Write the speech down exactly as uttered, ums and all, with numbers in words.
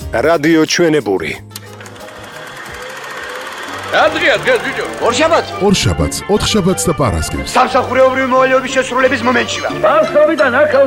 რადიო ჩვენებური. ადრია დღეს ბიჭო. ორშაბათს? ორშაბათს, ოთხშაბათს და პარასკევს. სამსახურეობრივი მოვალეობის შესრულების მომენტში ვარ. ბავშვობიდან აქ